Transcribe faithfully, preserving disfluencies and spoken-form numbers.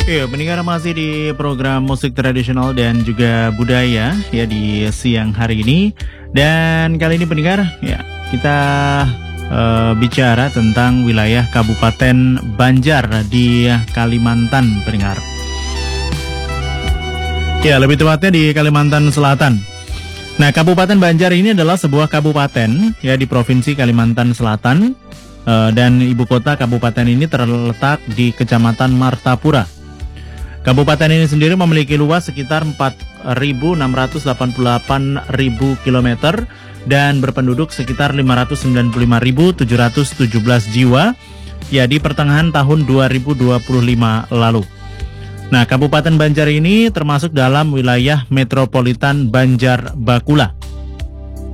Iya, pendengar masih di program musik tradisional dan juga budaya ya di siang hari ini. Dan kali ini pendengar ya kita uh, bicara tentang wilayah Kabupaten Banjar di Kalimantan, pendengar. Ya, lebih tepatnya di Kalimantan Selatan. Nah, Kabupaten Banjar ini adalah sebuah kabupaten ya di Provinsi Kalimantan Selatan, uh, dan ibu kota kabupaten ini terletak di Kecamatan Martapura. Kabupaten ini sendiri memiliki luas sekitar empat ribu enam ratus delapan puluh delapan ribu kilometer dan berpenduduk sekitar lima ratus sembilan puluh lima ribu tujuh ratus tujuh belas jiwa ya di pertengahan tahun dua ribu dua puluh lima lalu. Nah, Kabupaten Banjar ini termasuk dalam wilayah metropolitan Banjar Bakula.